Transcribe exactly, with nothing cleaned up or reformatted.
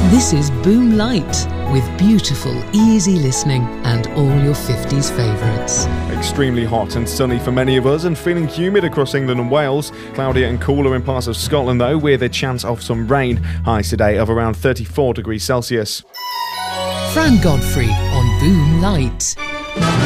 This is Boom Light, with beautiful, easy listening and all your fifties favourites. Extremely hot and sunny for many of us, and feeling humid across England and Wales. Cloudier and cooler in parts of Scotland though, with a chance of some rain. Highs today of around thirty-four degrees Celsius. Fran Godfrey on Boom Light.